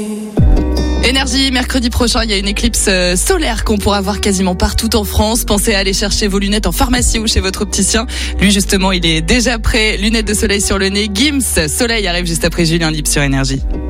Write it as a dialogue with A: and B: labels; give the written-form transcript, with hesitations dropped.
A: Énergie, mercredi prochain, il y a une éclipse solaire qu'on pourra voir quasiment partout en France. Pensez à aller chercher vos lunettes en pharmacie ou chez votre opticien. Lui, justement, il est déjà prêt. Lunettes de soleil sur le nez. Gims, Soleil arrive juste après Julien Libre sur Énergie.